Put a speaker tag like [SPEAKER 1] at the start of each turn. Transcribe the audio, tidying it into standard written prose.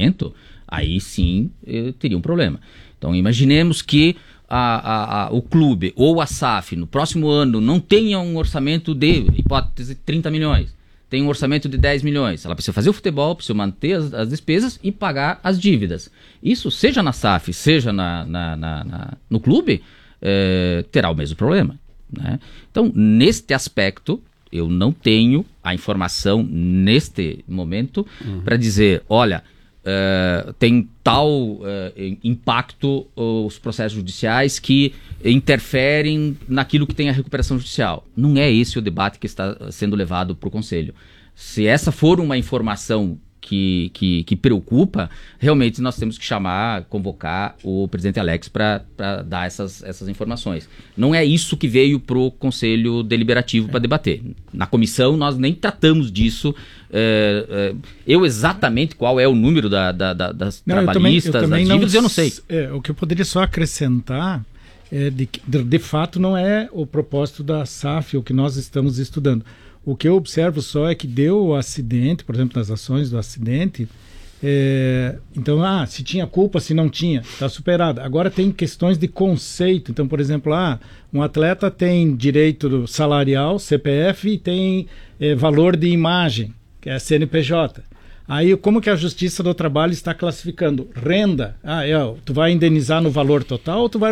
[SPEAKER 1] orçamento, aí sim teria um problema. Então imaginemos que o clube ou a SAF no próximo ano não tenha um orçamento de, hipótese, 30 milhões. Tem um orçamento de 10 milhões. Ela precisa fazer o futebol, precisa manter as despesas e pagar as dívidas. Isso, seja na SAF, seja no clube, terá o mesmo problema, né? Então, neste aspecto, eu não tenho a informação neste momento para dizer, olha, tem tal impacto os processos judiciais que interferem naquilo que tem a recuperação judicial. Não é esse o debate que está sendo levado para o Conselho. Se essa for uma informação que preocupa, realmente nós temos que convocar o presidente Alex para dar essas informações. Não é isso que veio para o Conselho Deliberativo para debater. Na comissão nós nem tratamos disso. Exatamente qual é o número das trabalhistas, das dívidas, eu não sei.
[SPEAKER 2] O que eu poderia só acrescentar é de fato não é o propósito da SAF o que nós estamos estudando. O que eu observo só é que deu o acidente, por exemplo, nas ações do acidente, então, se tinha culpa, se não tinha, está superado. Agora tem questões de conceito. Então, por exemplo, um atleta tem direito salarial, CPF, e tem valor de imagem, que é CNPJ. Aí, como que a Justiça do Trabalho está classificando? Renda. Tu vai indenizar no valor total ou tu vai